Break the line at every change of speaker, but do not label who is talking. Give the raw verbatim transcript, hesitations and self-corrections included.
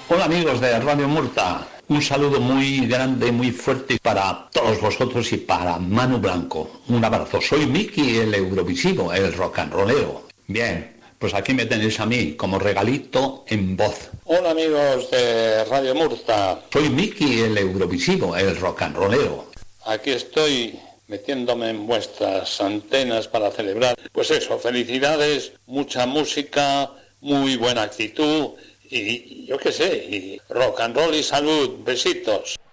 Hola amigos de Radio Murta, un saludo muy grande, muy fuerte para todos vosotros y para Manu Blanco. Un abrazo, soy Miki el Eurovisivo, el rock and rollero. Bien, pues aquí me tenéis a mí como regalito en voz.
Hola amigos de Radio Murta.
Soy Miki el Eurovisivo, el rock and rollero.
Aquí estoy metiéndome en vuestras antenas para celebrar, pues eso, felicidades, mucha música, muy buena actitud y yo qué sé, y rock and roll y salud. Besitos.